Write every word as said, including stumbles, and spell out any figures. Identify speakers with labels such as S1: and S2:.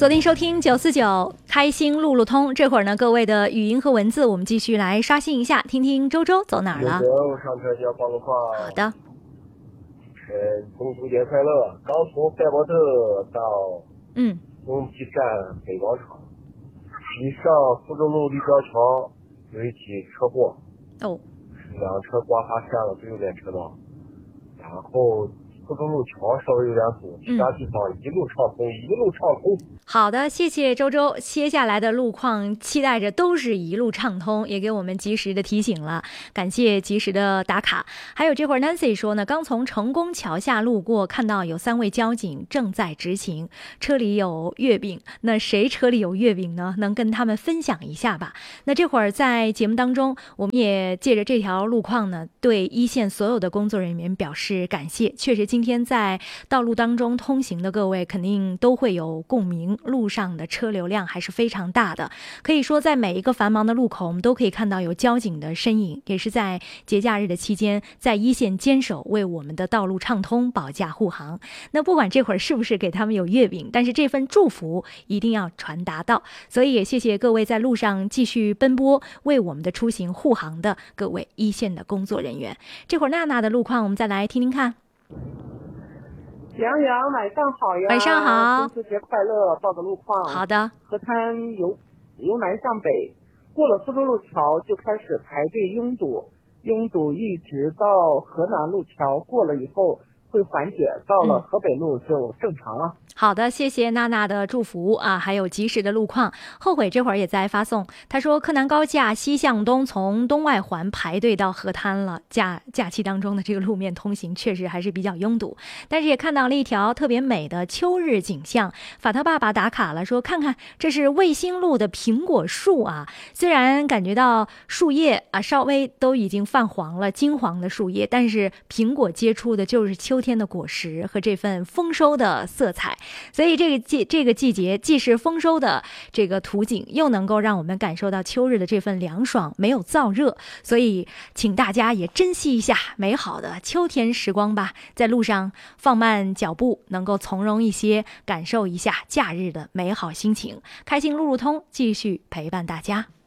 S1: 锁定收听九四九开心路路通，这会儿呢，各位的语音和文字，我们继续来刷新一下，听听周周走哪儿了。
S2: 我上车就要报个话。
S1: 好的。
S2: 呃，中秋节快乐！刚从赛博特到
S1: 嗯
S2: 东基站北广场，一上福州路立交桥有一起车祸，
S1: 哦，
S2: 两车刮发陷了最右边车道，然后福州路桥稍微有点堵，其他地方一路畅通，一路畅通。
S1: 好的，谢谢周周。接下来的路况期待着都是一路畅通，也给我们及时的提醒了，感谢及时的打卡。还有这会儿 Nancy 说呢，刚从成功桥下路过，看到有三位交警正在执勤，车里有月饼。那谁车里有月饼呢？能跟他们分享一下吧？那这会儿在节目当中，我们也借着这条路况呢，对一线所有的工作人员表示感谢。确实，今天在道路当中通行的各位肯定都会有共鸣。路上的车流量还是非常大的，可以说在每一个繁忙的路口，我们都可以看到有交警的身影，也是在节假日的期间，在一线坚守，为我们的道路畅通保驾护航。那不管这会儿是不是给他们有月饼，但是这份祝福一定要传达到。所以也谢谢各位在路上继续奔波，为我们的出行护航的各位一线的工作人员。这会儿娜娜的路况，我们再来听听看。
S3: 杨洋，晚上好呀！
S1: 晚上好，
S3: 中秋节快乐！报个路况。
S1: 好的。
S3: 河滩由由南向北，过了福州路桥就开始排队拥堵，拥堵一直到河南路桥，过了以后会缓解，到了河北路就正常了。
S1: 嗯、好的，谢谢娜娜的祝福啊，还有及时的路况。后悔这会儿也在发送，他说柯南高架西向东从东外环排队到河滩了，假假期当中的这个路面通行确实还是比较拥堵，但是也看到了一条特别美的秋日景象。法特爸爸打卡了，说看看这是卫星路的苹果树啊，虽然感觉到树叶啊稍微都已经泛黄了，金黄的树叶，但是苹果结出的就是秋天的果实和这份丰收的色彩。所以这个季这个季节既是丰收的这个图景，又能够让我们感受到秋日的这份凉爽，没有燥热。所以请大家也珍惜一下美好的秋天时光吧，在路上放慢脚步，能够从容一些，感受一下假日的美好心情。开心路路通继续陪伴大家。